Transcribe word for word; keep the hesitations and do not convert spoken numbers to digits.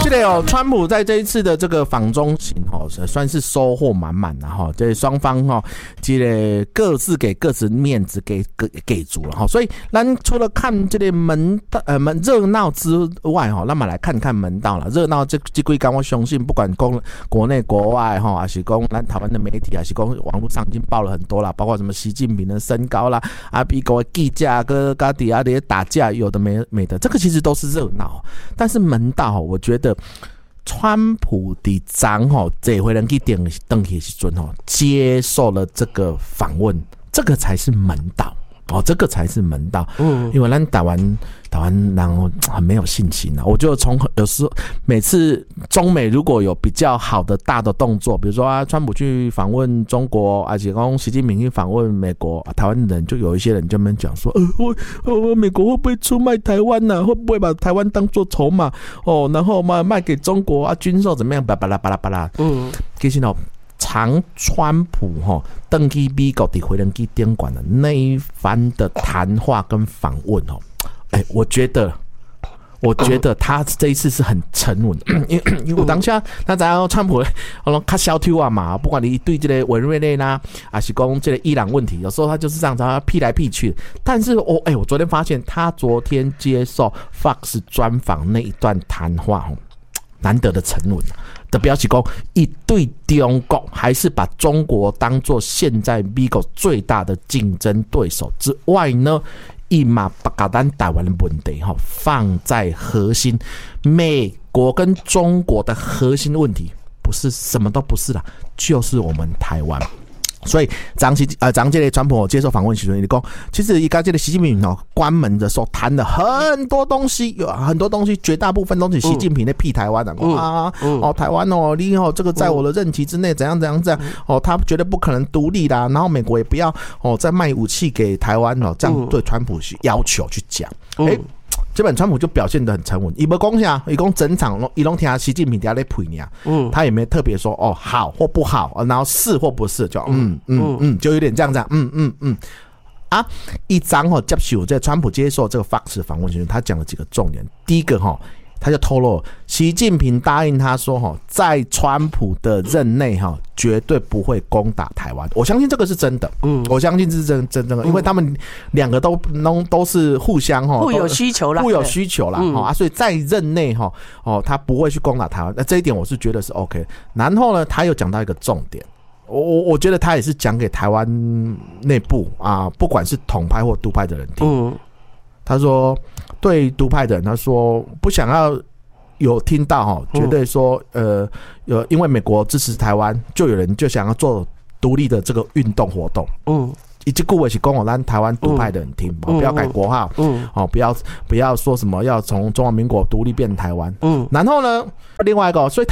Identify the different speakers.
Speaker 1: 这个哦，川普在这一次的这个访中行哦，算是收获满满的哈。这双方哈，这个各自给各自面子给给给足了哈。所以，咱除了看这个门道呃门热闹之外哈，那么来看看门道了。热闹这这几天我相信，不管公国内国外哈，还是讲咱台湾的媒体，还是讲网络上已经报了很多啦，包括什么习近平的身高啦，啊，美国的记者跟跟底下的打架，有的没没的，这个其实都是热闹。但是门道，我觉得川普的长吼，这回人去登登去时阵吼，接受了这个访问，这个才是门道。哦，这个才是门道。嗯，因为咱台湾台湾人很没有信心啊。我就从有时候每次中美如果有比较好的大的动作，比如说啊，川普去访问中国，而且讲习近平去访问美国，啊、台湾人就有一些人就们讲说，呃，我呃美国会不会出卖台湾呢、啊？会不会把台湾当作筹码？哦，然后卖卖给中国啊，军售怎么样？巴拉巴拉巴拉。嗯，其实哦。常川普哈登去美国的回人机电管的那一番的谈话跟访问哦，哎，我觉得，我觉得他这一次是很沉稳的，因为因为当下那咱川普哦，他小挑啊嘛，不管你对这个委内瑞拉还是讲这个伊朗问题，有时候他就是这样子，他劈来劈去。但是我哎，我昨天发现他昨天接受 Fox 专访那一段谈话哦，难得的沉稳。的表示说，一对中国还是把中国当作现在美国最大的竞争对手之外呢，一马把咱台湾的问题放在核心，美国跟中国的核心问题不是什么都不是啦，就是我们台湾。所以张期呃张这类川普接受访问时候，你讲，其实一刚这个习近平哦关门的时候谈了很多东西，有很多东西，绝大部分都是习近平在屁台湾的、嗯、啊、嗯、哦台湾哦，你哦这个在我的任期之内怎样怎样怎样哦，他绝对不可能独立啦，然后美国也不要哦再卖武器给台湾哦，这样对川普要求去讲，哎、嗯。这本川普就表现得很沉稳，伊没讲啥，伊讲整场伊拢听习近平在那陪你啊，嗯，他也没特别说哦好或不好，然后是或不是，就嗯嗯嗯，就有点这样这样，嗯嗯嗯啊，一张哈接受在川普接受这个 Fox 访问时，他讲了几个重点，第一个哈。他就透露，习近平答应他说，在川普的任内绝对不会攻打台湾。我相信这个是真的，嗯，我相信这是真真的，因为他们两个都都都是互相互
Speaker 2: 有需求啦，
Speaker 1: 互有需求啦，嗯、啊，所以在任内哦，他不会去攻打台湾。那这一点我是觉得是 OK。然后呢，他又讲到一个重点，我我觉得他也是讲给台湾内部啊，不管是统派或独派的人听。嗯，他说。对独派的人，他说不想要有听到哈，绝对说呃，有因为美国支持台湾，就有人就想要做独立的这个运动活动。嗯，以及顾伟是跟我让台湾独派的人听，嗯、不要改国号，嗯，哦，不要不要说什么要从中华民国独立变台湾。嗯，然后呢，另外一个，所以